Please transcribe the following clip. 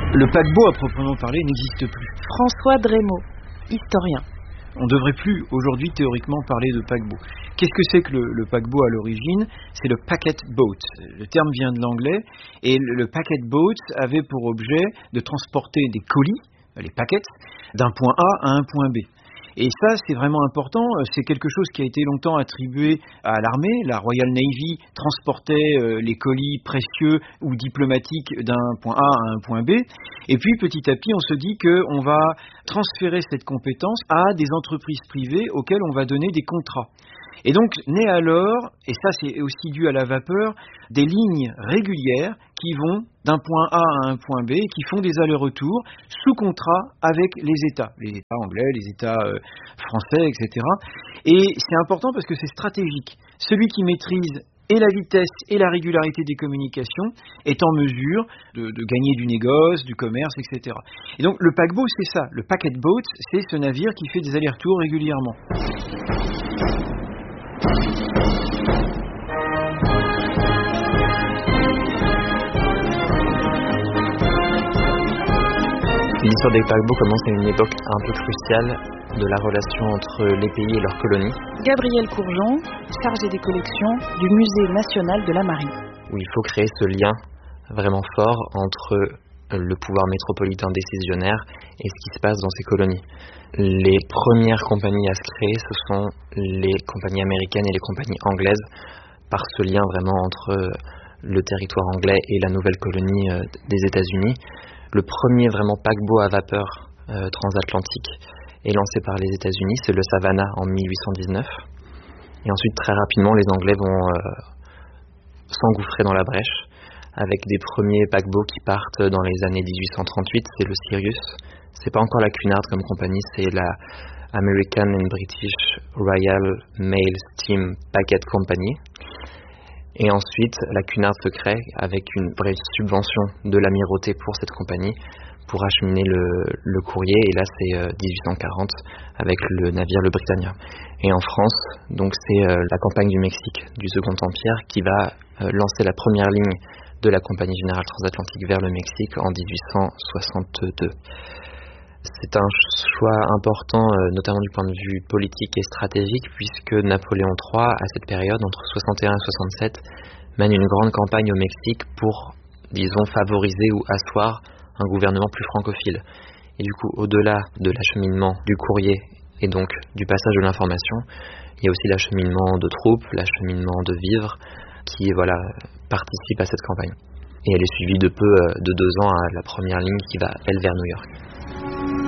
Le paquebot à proprement parler n'existe plus. François Drémaud, historien. On ne devrait plus aujourd'hui théoriquement parler de paquebot. Qu'est-ce que c'est que le paquebot à l'origine ? C'est le packet boat. Le terme vient de l'anglais et le packet boat avait pour objet de transporter des colis, les packets, d'un point A à un point B. Et ça, c'est vraiment important. C'est quelque chose qui a été longtemps attribué à l'armée. La Royal Navy transportait les colis précieux ou diplomatiques d'un point A à un point B. Et puis, petit à petit, on se dit qu'on va transférer cette compétence à des entreprises privées auxquelles on va donner des contrats. Et donc, naît alors, et ça c'est aussi dû à la vapeur, des lignes régulières qui vont d'un point A à un point B, qui font des allers-retours sous contrat avec les États anglais, les États français, etc. Et c'est important parce que c'est stratégique. Celui qui maîtrise et la vitesse et la régularité des communications est en mesure de gagner du négoce, du commerce, etc. Et donc le paquebot, c'est ça. Le packet boat, c'est ce navire qui fait des allers-retours régulièrement. L'histoire des paquebots commence à une époque un peu cruciale de la relation entre les pays et leurs colonies. Gabriel Courgeon, chargé des collections du Musée national de la Marine. Où il faut créer ce lien vraiment fort entre le pouvoir métropolitain décisionnaire et ce qui se passe dans ces colonies. Les premières compagnies à se créer, ce sont les compagnies américaines et les compagnies anglaises, par ce lien vraiment entre le territoire anglais et la nouvelle colonie des États-Unis. Le premier vraiment paquebot à vapeur transatlantique est lancé par les États-Unis, c'est le Savannah en 1819. Et ensuite, très rapidement, les Anglais vont s'engouffrer dans la brèche avec des premiers paquebots qui partent dans les années 1838, c'est le Sirius. C'est pas encore la Cunard comme compagnie, c'est la American and British Royal Mail Steam Packet Company. Et ensuite, la Cunard se crée avec une vraie subvention de l'amirauté pour cette compagnie pour acheminer le courrier. Et là, c'est 1840 avec le navire le Britannia. Et en France, donc c'est la campagne du Mexique du Second Empire qui va lancer la première ligne de la Compagnie Générale Transatlantique vers le Mexique en 1862. C'est un choix important, notamment du point de vue politique et stratégique, puisque Napoléon III, à cette période, entre 61 et 67, mène une grande campagne au Mexique pour, disons, favoriser ou asseoir un gouvernement plus francophile. Et du coup, au-delà de l'acheminement du courrier et donc du passage de l'information, il y a aussi l'acheminement de troupes, l'acheminement de vivres, qui participe à cette campagne. Et elle est suivie de 2 ans à la première ligne qui va, elle, vers New York.